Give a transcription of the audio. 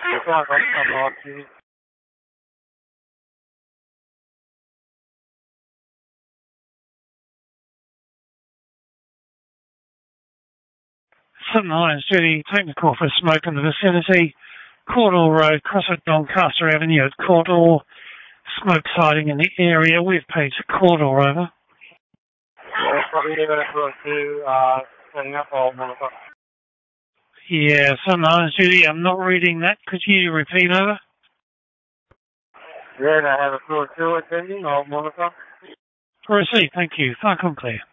Southern Highlands Judy, take the call for smoke in the vicinity. Cawdor Road, crossroad Doncaster Avenue at Cawdor. Smoke sighting in the area. We've paid to Cawdor, over. Yeah, Southern Highlands Judy, I'm not reading that. Could you repeat, over? Yeah, I have a 4-2 attending, or Monica. Receive, thank you. Far clear.